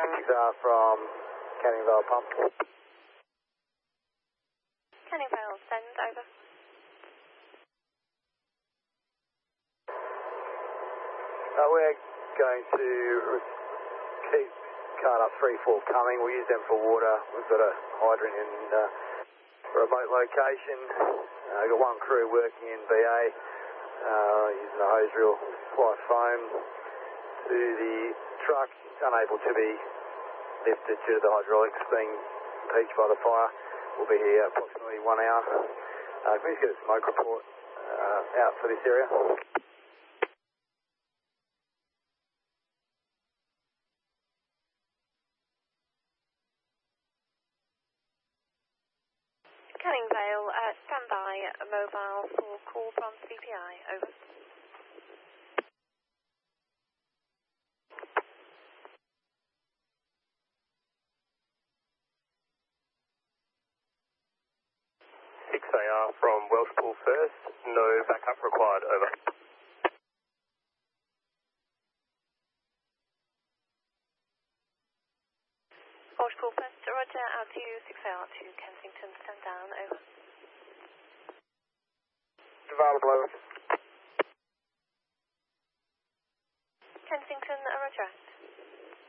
from Canning Vale Pump. Canning Vale, send over. We're going to keep card up 3-4 coming. We'll use them for water. We've got a hydrant in a remote location. We've got one crew working in BA using a hose reel to supply foam to the truck. It's unable to be lifted due to the hydraulics being impeached by the fire. We'll be here approximately 1 hour. Can we just get a smoke report out for this area? Canning Vale, stand by, mobile for call from CPI, over. AR from Welshpool first, no backup required, over. Welshpool first, roger, out to 6AR to Kensington, stand down, over. Available, over. Kensington, roger.